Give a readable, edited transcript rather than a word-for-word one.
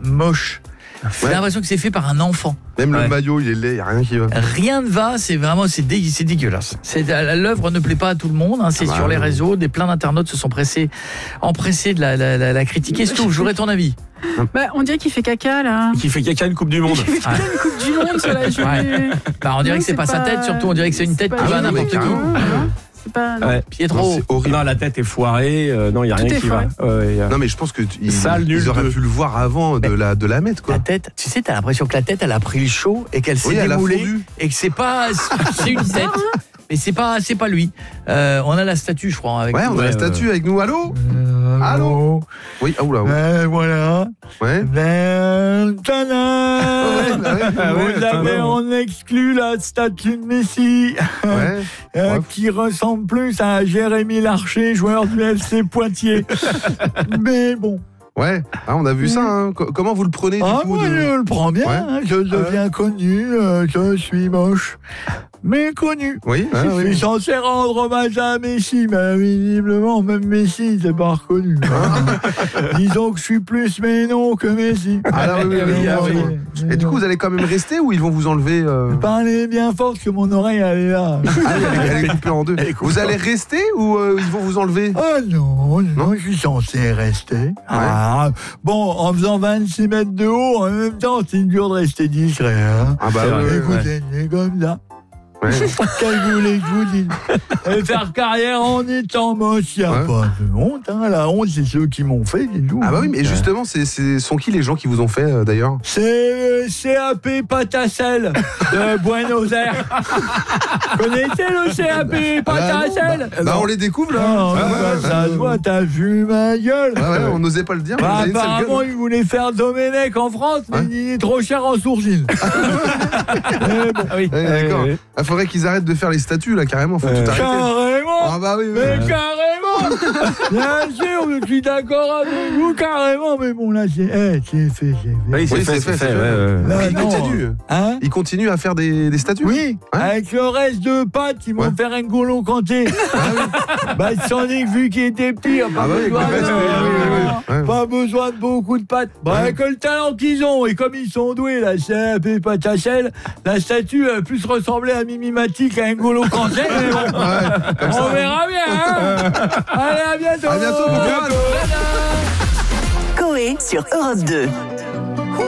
moche. J'ai l'impression que c'est fait par un enfant. Même le maillot, il est laid, il n'y a rien qui va. Rien ne va, c'est vraiment c'est dégueulasse. L'œuvre ne plaît pas à tout le monde, hein, c'est sur les réseaux, plein d'internautes se sont empressés de la critiquer. Stouff, j'aurais ton avis. On dirait qu'il fait caca là. Qui fait caca une Coupe du Monde. Il fait caca une Coupe du Monde sur la journée. On dirait que c'est pas sa tête, surtout on dirait que c'est une tête qui va à n'importe qui. Pietro. C'est horrible. Non, la tête est foirée. Non, il n'y a rien qui va. Non, mais je pense qu'ils nul auraient pu le voir avant de la mettre, quoi. La tête, tu sais, t'as l'impression que la tête, elle a pris le chaud et qu'elle s'est démoulée et que c'est une tête. Mais c'est pas lui. On a la statue, je crois. Avec on a la statue avec nous. Allô. Allô. Oui, oula. Voilà. Ouais. Vous avez en exclu la statue de Messi. Qui ressemble plus à Jérémy Larcher, joueur du FC Poitiers. Mais bon. Ouais, on a vu ça. Hein. Comment vous le prenez du coup moi, je le prends bien. Hein. Je deviens connu. Je suis moche, mais connu. Oui. Je suis censé rendre hommage à Messi, mais visiblement, même Messi, c'est pas reconnu. Disons que je suis plus Ménon que Messi. Oui. Et du coup, vous allez quand même rester ou ils vont vous enlever Parlez bien fort que mon oreille, elle est là. Elle est coupée en deux. Vous allez rester ou ils vont vous enlever non, je suis censé rester. Bon, en faisant 26 mètres de haut, en même temps, c'est dur de rester discret. Hein. Écoutez, c'est comme ça. Qu'est-ce que vous voulez que je vous dise? Faire carrière en étant moche, il n'y a pas de honte. Hein. La honte, c'est ceux qui m'ont fait, c'est tout. Oui, mais justement, sont qui les gens qui vous ont fait, d'ailleurs? C'est CAP Patacel de Buenos Aires. Connaissez le CAP Patacel? On les découvre, là. Ça se voit, t'as vu ma gueule. On n'osait pas le dire. Apparemment, ils voulaient faire Domenech en France, mais il est trop cher en sourcils. D'accord. Il faudrait qu'ils arrêtent de faire les statues, là, carrément. Faut tout arrêter. Carrément. Mais carrément. Bien sûr, je suis d'accord avec vous, carrément. Mais bon, là, c'est fait. Oui, c'est fait. Il continue à faire des statues. Oui, avec le reste de pâtes, ils vont faire un N'Golo Kanté. Sans dire vu qu'il était petit, pas besoin de beaucoup de pâtes. Avec le talent qu'ils ont, et comme ils sont doués, là, c'est Patachel, la statue a plus ressemblé à Mimimati qu'à N'Golo Kanté. On verra bien. Hein. Allez, à bientôt. À bientôt, bon courage. Coé sur Europe 2.